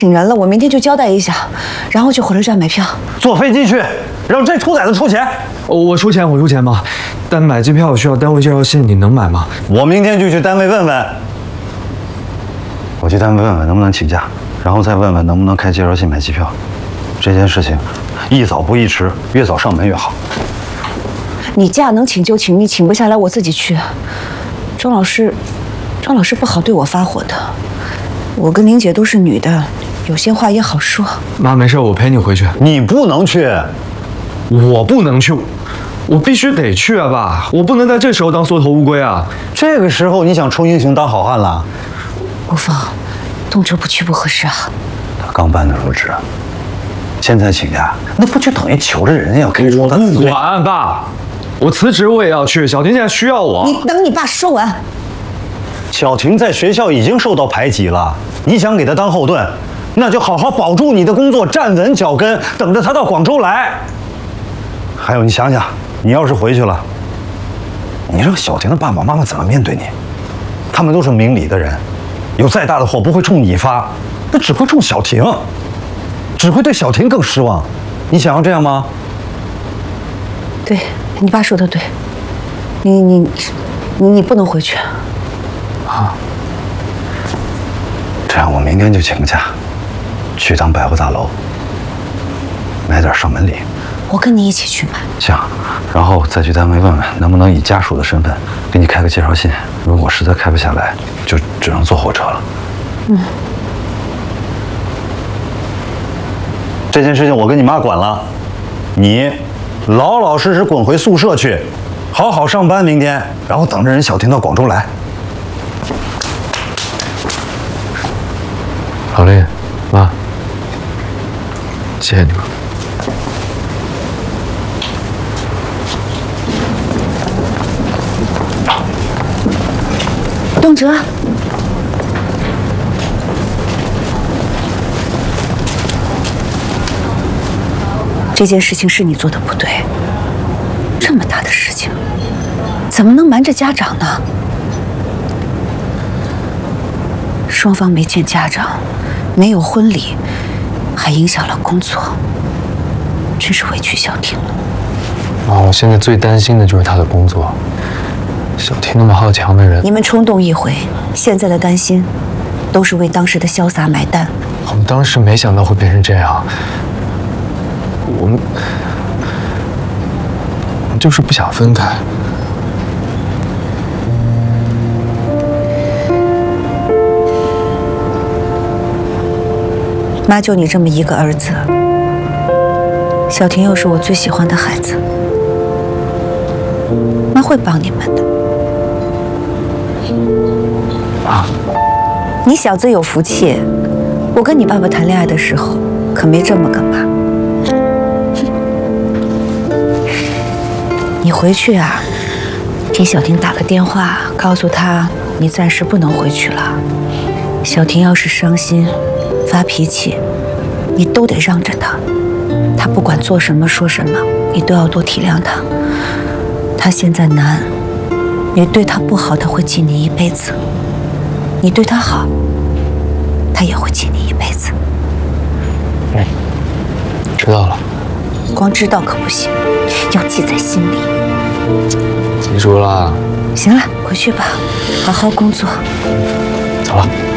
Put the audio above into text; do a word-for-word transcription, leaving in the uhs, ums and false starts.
请人了，我明天就交代一下，然后去火车站买票。 坐飞机去，让这兔崽子出钱。 我出钱，我出钱吧。但买机票需要单位介绍信，你能买吗？ 我明天就去单位问问。我去单位问问能不能请假，然后再问问能不能开介绍信买机票。这件事情宜早不宜迟，越早上门越好。 你假能请就请，你请不下来我自己去。庄老师，庄老师不好对我发火的。我跟玲姐都是女的，有些话也好说。 妈，没事，我陪你回去。 你不能去， 我不能去，我必须得去啊，爸！我不能在这时候当缩头乌龟啊！ 这个时候你想出英雄当好汉了？ 无妨，动辄不去不合适啊。 他刚搬的入职，现在请假，那不就等于求着人家要开除他？ 不管，爸，我辞职我也要去。小婷现在需要我。 你等你爸说完。 小婷在学校已经受到排挤了，你想给她当后盾，那就好好保住你的工作，站稳脚跟，等着她到广州来。还有，你想想，你要是回去了，你让小婷的爸爸妈妈怎么面对你？他们都是明理的人，有再大的火不会冲你发，那只会冲小婷，只会对小婷更失望。你想要这样吗？ 对，你爸说的对，你你你你不能回去。 啊，这样我明天就请个假，去趟百货大楼，买点上门礼。 我跟你一起去买。 行，然后再去单位问问能不能以家属的身份给你开个介绍信。如果实在开不下来，就只能坐火车了。嗯。这件事情我跟你妈管了，你老老实实滚回宿舍去，好好上班明天，然后等着人小婷到广州来。 老丽，妈，谢谢你们。 东哲，这件事情是你做的不对，这么大的事情，怎么能瞒着家长呢？双方没见家长，没有婚礼，还影响了工作，真是委屈小婷了。 妈，我现在最担心的就是她的工作。小婷那么好强的人， 你们冲动一回，现在的担心，都是为当时的潇洒买单。 我们当时没想到会变成这样，我们，我们就是不想分开。 妈就你这么一个儿子，小婷又是我最喜欢的孩子，妈会帮你们的。 妈， 你小子有福气，我跟你爸爸谈恋爱的时候可没这么个妈。你回去啊，给小婷打个电话，告诉她你暂时不能回去了。小婷要是伤心、发脾气，你都得让着她。她不管做什么说什么，你都要多体谅她。她现在难，你对她不好，她会记你一辈子；你对她好，她也会记你一辈子。 嗯，知道了。 光知道可不行，要记在心里。 记住了。 行了，回去吧，好好工作。 走了。